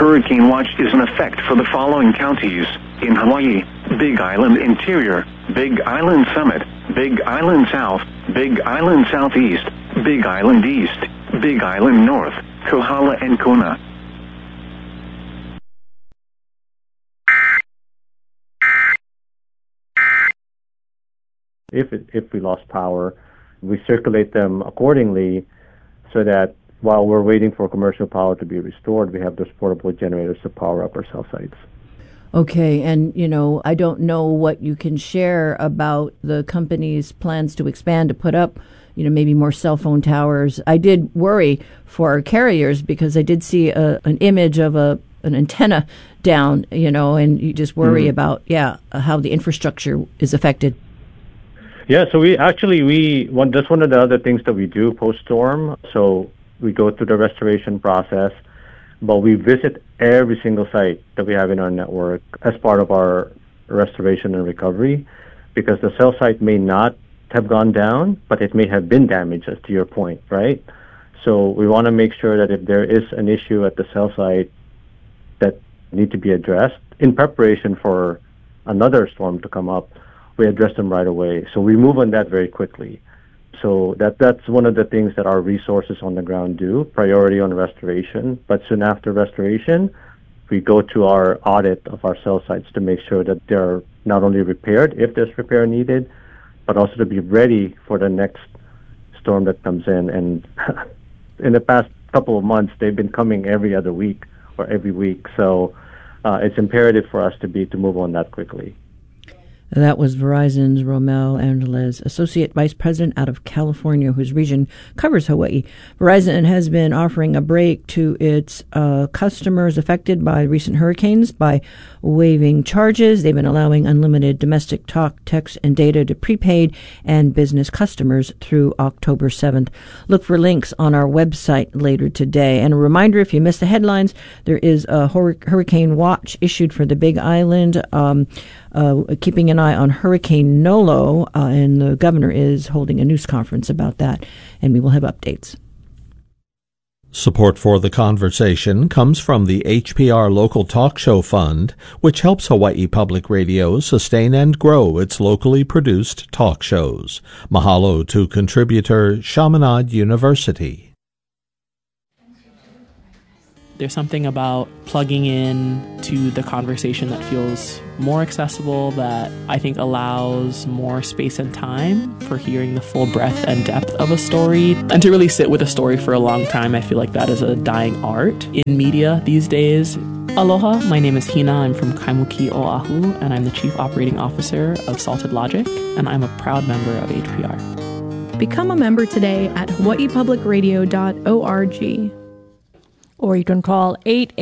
hurricane watch is in effect for the following counties in Hawaii: Big Island Interior, Big Island Summit, Big Island South, Big Island Southeast, Big Island East, Big Island North, Kohala and Kona. If we lost power, we circulate them accordingly so that while we're waiting for commercial power to be restored, we have those portable generators to power up our cell sites. Okay, and I don't know what you can share about the company's plans to expand, to put up, maybe more cell phone towers. I did worry for our carriers because I did see an image of an antenna down, and you just worry about, how the infrastructure is affected. Yeah, so that's one of the other things that we do post-storm. So we go through the restoration process, but we visit every single site that we have in our network as part of our restoration and recovery, because the cell site may not have gone down, but it may have been damaged, as to your point, right? So we want to make sure that if there is an issue at the cell site that need to be addressed in preparation for another storm to come up, we address them right away. So we move on that very quickly. So that's one of the things that our resources on the ground do, priority on restoration. But soon after restoration, we go to our audit of our cell sites to make sure that they're not only repaired if there's repair needed, but also to be ready for the next storm that comes in. And in the past couple of months, they've been coming every other week or every week. So it's imperative for us to move on that quickly. That was Verizon's Romel Angeles, Associate Vice President out of California, whose region covers Hawaii. Verizon has been offering a break to its customers affected by recent hurricanes by waiving charges. They've been allowing unlimited domestic talk, text, and data to prepaid and business customers through October 7th. Look for links on our website later today. And a reminder, if you missed the headlines, there is a hurricane watch issued for the Big Island, keeping an eye on Hurricane Nolo, and the governor is holding a news conference about that, and we will have updates. Support for the conversation comes from the HPR Local Talk Show Fund, which helps Hawaii Public Radio sustain and grow its locally produced talk shows. Mahalo to contributor Chaminade University. There's something about plugging in to the conversation that feels more accessible, that I think allows more space and time for hearing the full breadth and depth of a story. And to really sit with a story for a long time, I feel like that is a dying art in media these days. Aloha, my name is Hina. I'm from Kaimuki, Oahu, and I'm the Chief Operating Officer of Salted Logic, and I'm a proud member of HPR. Become a member today at hawaiipublicradio.org. Or you can call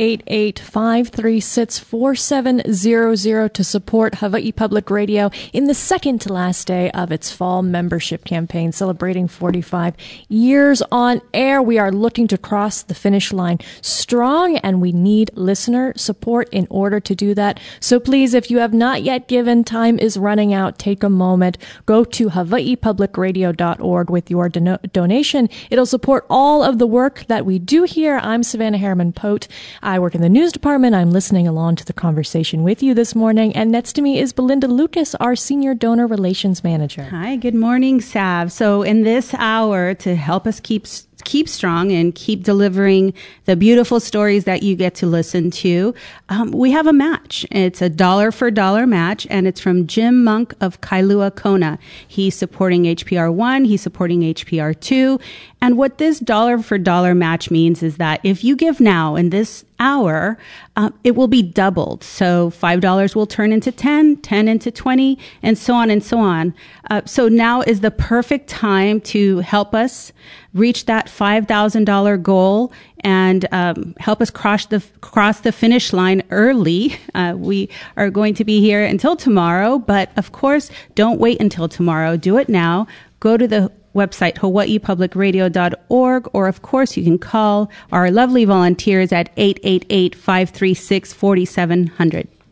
888-536-4700 to support Hawaii Public Radio in the second to last day of its fall membership campaign, celebrating 45 years on air. We are looking to cross the finish line strong, and we need listener support in order to do that. So please, if you have not yet given, time is running out. Take a moment. Go to hawaiipublicradio.org with your donation. It'll support all of the work that we do here. I'm Savannah Harriman-Pote. I work in the news department. I'm listening along to the conversation with you this morning. And next to me is Belinda Lucas, our Senior Donor Relations Manager. Hi, good morning, Sav. So in this hour, to help us keep strong and keep delivering the beautiful stories that you get to listen to, we have a match. It's a $1 for $1 match, and it's from Jim Monk of Kailua Kona. He's supporting HPR 1, he's supporting HPR 2, and what this $1 for $1 match means is that if you give now in this hour, it will be doubled. So $5 will turn into 10, 10 into 20, and so on and so on. So now is the perfect time to help us reach that $5,000 goal and help us cross the finish line early. We are going to be here until tomorrow, but of course, don't wait until tomorrow. Do it now. Go to the website, hawaiipublicradio.org, or of course you can call our lovely volunteers at 888-536-4700.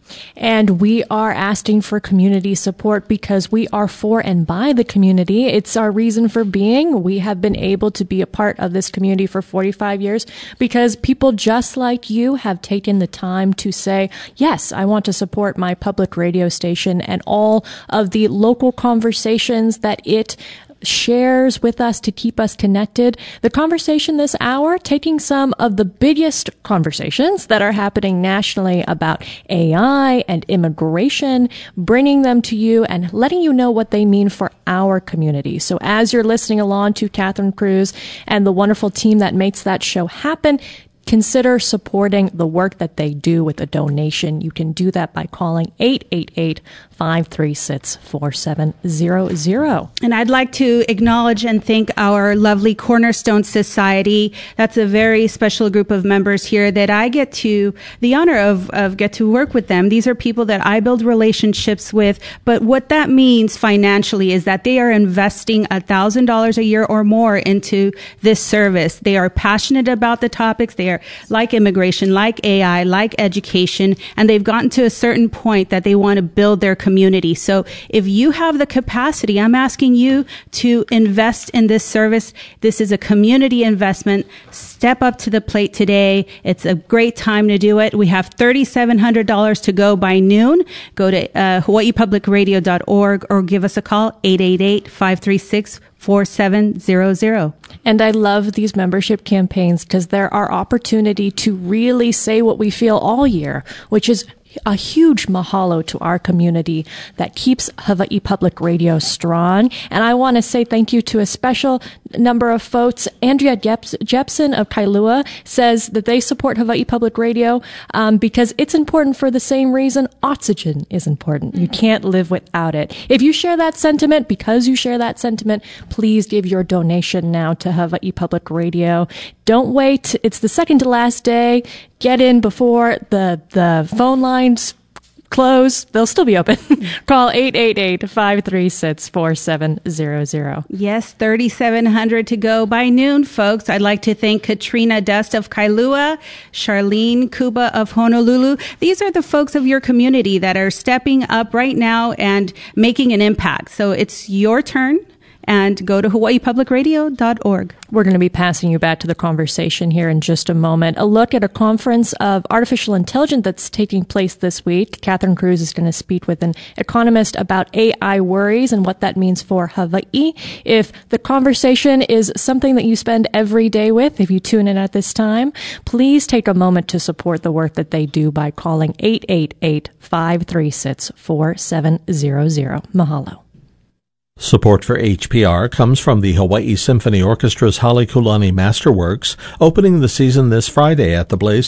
And we are asking for community support because we are for and by the community. It's our reason for being. We have been able to be a part of this community for 45 years because people just like you have taken the time to say, yes, I want to support my public radio station and all of the local conversations that it shares with us to keep us connected. The conversation this hour, taking some of the biggest conversations that are happening nationally about AI and immigration, bringing them to you and letting you know what they mean for our community. So as you're listening along to Catherine Cruz and the wonderful team that makes that show happen, consider supporting the work that they do with a donation. You can do that by calling 888-536-4700. And I'd like to acknowledge and thank our lovely Cornerstone Society. That's a very special group of members here that I get to the honor of get to work with them. These are people that I build relationships with. But what that means financially is that they are investing $1,000 a year or more into this service. They are passionate about the topics. They are like immigration, like AI, like education, and they've gotten to a certain point that they want to build their community. So if you have the capacity, I'm asking you to invest in this service. This is a community investment. Step up to the plate today. It's a great time to do it. We have $3,700 to go by noon. Go to hawaiipublicradio.org or give us a call, 888-536-4700. And I love these membership campaigns because they're our opportunity to really say what we feel all year, which is a huge mahalo to our community that keeps Hawaii Public Radio strong. And I want to say thank you to a special number of folks. Andrea Jepson of Kailua says that they support Hawaii Public Radio because it's important for the same reason oxygen is important. You can't live without it. If you share that sentiment, because you share that sentiment, please give your donation now to Hawaii Public Radio. Don't wait. It's the second to last day. Get in before the phone lines close. They'll still be open. Call 888-536-4700. Yes, 3,700 to go by noon, folks. I'd like to thank Katrina Dust of Kailua, Charlene Kuba of Honolulu. These are the folks of your community that are stepping up right now and making an impact. So it's your turn. And go to hawaiipublicradio.org. We're going to be passing you back to the conversation here in just a moment. A look at a conference of artificial intelligence that's taking place this week. Catherine Cruz is going to speak with an economist about AI worries and what that means for Hawaii. If the conversation is something that you spend every day with, if you tune in at this time, please take a moment to support the work that they do by calling 888-536-4700. Mahalo. Support for HPR comes from the Hawaii Symphony Orchestra's Halekulani Masterworks, opening the season this Friday at the Blaze